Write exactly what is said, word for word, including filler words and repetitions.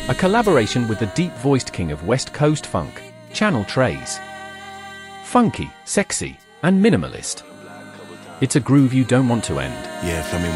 a collaboration with the deep-voiced king of West Coast funk, Channel Tres. Funky, sexy, and minimalist. It's a groove you don't want to end. Yeah, Femi